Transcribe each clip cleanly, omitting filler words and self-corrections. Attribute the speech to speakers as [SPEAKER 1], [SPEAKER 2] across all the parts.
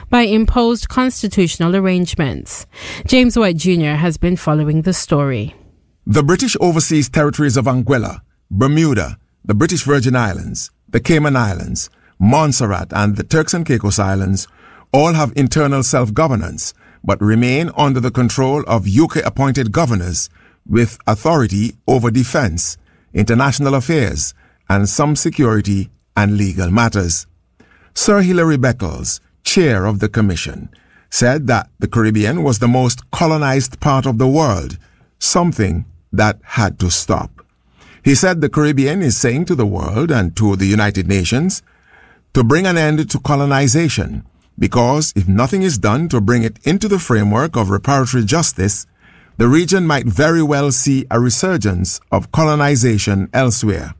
[SPEAKER 1] by imposed constitutional arrangements. James White Jr. has been following the story.
[SPEAKER 2] The British overseas territories of Anguilla, Bermuda, the British Virgin Islands, the Cayman Islands, Montserrat and the Turks and Caicos Islands all have internal self-governance but remain under the control of UK-appointed governors with authority over defense, international affairs, and some security and legal matters. Sir Hilary Beckles, chair of the commission, said that the Caribbean was the most colonized part of the world, something that had to stop. He said the Caribbean is saying to the world and to the United Nations to bring an end to colonization, because if nothing is done to bring it into the framework of reparatory justice, the region might very well see a resurgence of colonization elsewhere.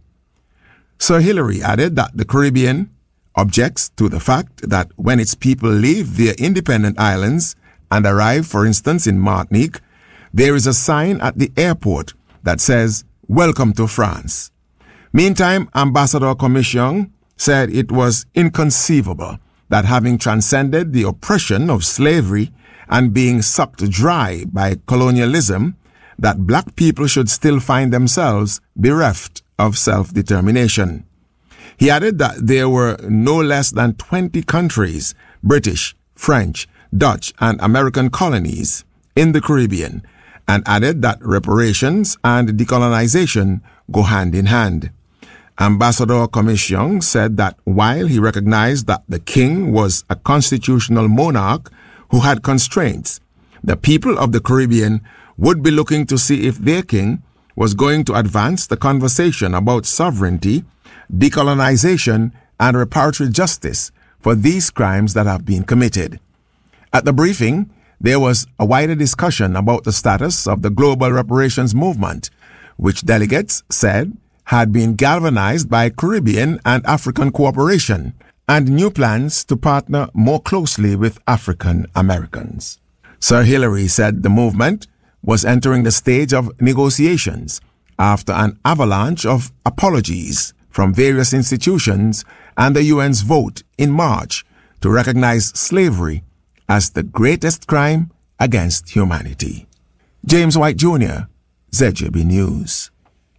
[SPEAKER 2] Sir Hilary added that the Caribbean objects to the fact that when its people leave their independent islands and arrive, for instance, in Martinique, there is a sign at the airport that says, "Welcome to France." Meantime, Ambassador Commission said it was inconceivable that having transcended the oppression of slavery and being sucked dry by colonialism, that black people should still find themselves bereft of self-determination. He added that there were no less than 20 countries, British, French, Dutch, and American colonies in the Caribbean, and added that reparations and decolonization go hand in hand. Ambassador Commission said that while he recognized that the king was a constitutional monarch who had constraints, the people of the Caribbean would be looking to see if their king was going to advance the conversation about sovereignty, decolonization, and reparatory justice for these crimes that have been committed. At the briefing, there was a wider discussion about the status of the global reparations movement, which delegates said had been galvanized by Caribbean and African cooperation and new plans to partner more closely with African Americans. Sir Hilary said the movement was entering the stage of negotiations after an avalanche of apologies from various institutions and the UN's vote in March to recognize slavery as the greatest crime against humanity. James White Jr., ZJB News.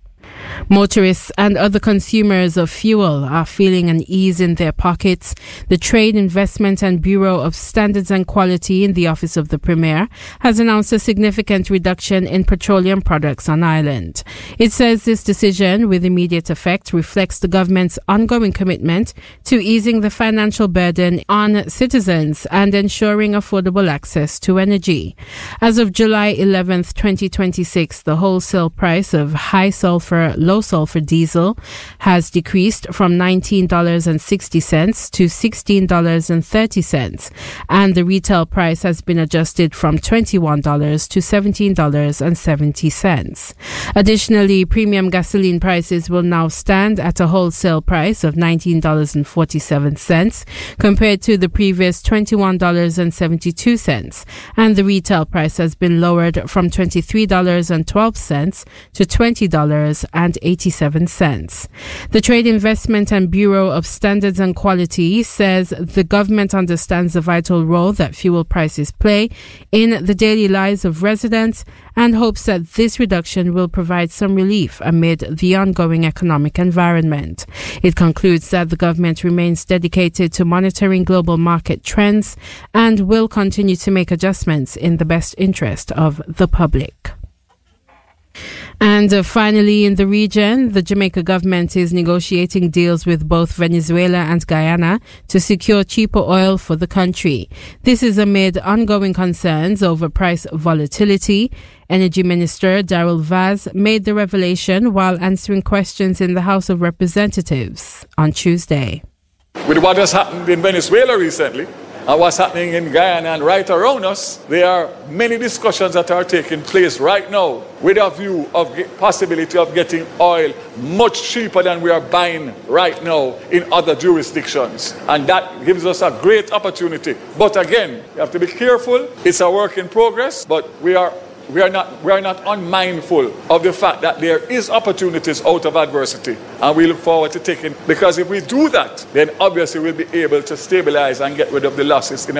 [SPEAKER 1] Motorists and other consumers of fuel are feeling an ease in their pockets. The Trade, Investment and Bureau of Standards and Quality in the Office of the Premier has announced a significant reduction in petroleum products on island. It says this decision, with immediate effect, reflects the government's ongoing commitment to easing the financial burden on citizens and ensuring affordable access to energy. As of July 11th, 2026, the wholesale price of high sulfur, low sulfur diesel has decreased from $19.60 to $16.30, and the retail price has been adjusted from $21 to $17.70. Additionally, premium gasoline prices will now stand at a wholesale price of $19.47 compared to the previous $21.72, and the retail price has been lowered from $23.12 to $20.87. The Trade, Investment and Bureau of Standards and Quality says the government understands the vital role that fuel prices play in the daily lives of residents and hopes that this reduction will provide some relief amid the ongoing economic environment. It concludes that the government remains dedicated to monitoring global market trends and will continue to make adjustments in the best interest of the public. And finally, in the region, the Jamaica government is negotiating deals with both Venezuela and Guyana to secure cheaper oil for the country. This is amid ongoing concerns over price volatility. Energy Minister Darrell Vaz made the revelation while answering questions in the House of Representatives on Tuesday.
[SPEAKER 3] With what has happened in Venezuela recently, and what's happening in Guyana and right around us, there are many discussions that are taking place right now with a view of the possibility of getting oil much cheaper than we are buying right now in other jurisdictions. And that gives us a great opportunity. But again, we have to be careful. It's a work in progress, but we are not unmindful of the fact that there is opportunities out of adversity, and we look forward to taking, because if we do that, then obviously we'll be able to stabilize and get rid of the losses in